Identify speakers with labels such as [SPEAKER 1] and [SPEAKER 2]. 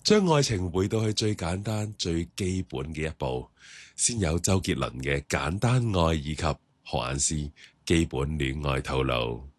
[SPEAKER 1] 將愛情回到去最簡單、最基本嘅一步，先有周杰倫嘅簡單愛以及何雁詩基本戀愛套路。